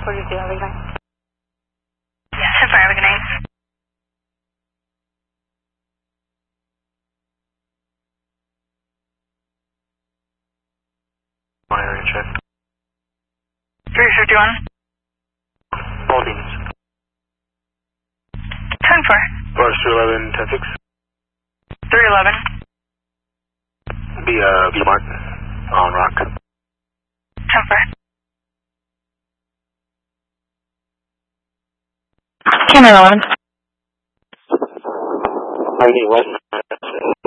1042, have a good night. Yeah, 10-4, have a good night. Area check. 351. Holding. 10-4. Bars 211, 10-6. 311. Be Mark on Rock. 10-4. Camera 11. I need West.